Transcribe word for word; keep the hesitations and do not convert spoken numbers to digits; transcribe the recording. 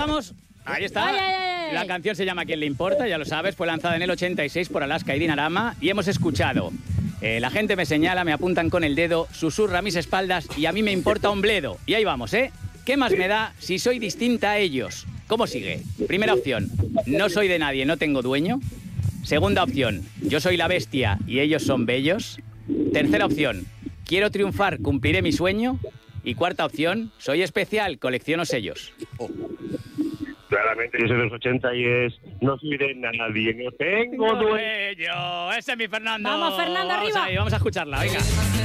escuchamos? Ahí está. Ay, ay, ay. La canción se llama ¿Quién le importa? Ya lo sabes, fue lanzada en el ochenta y seis por Alaska y Dinarama y hemos escuchado. Eh, la gente me señala, me apuntan con el dedo, susurra a mis espaldas y a mí me importa un bledo. Y ahí vamos, ¿eh? ¿Qué más me da si soy distinta a ellos? ¿Cómo sigue? Primera opción, no soy de nadie, no tengo dueño. Segunda opción, yo soy la bestia y ellos son bellos. Tercera opción, quiero triunfar, cumpliré mi sueño. Y cuarta opción, soy especial, colecciono sellos. Oh. Claramente yo soy de los ochenta y es no soy de nadie, no tengo dueño. Ese es mi Fernando. Vamos, Fernando, Vamos arriba. ahí, vamos a escucharla, venga.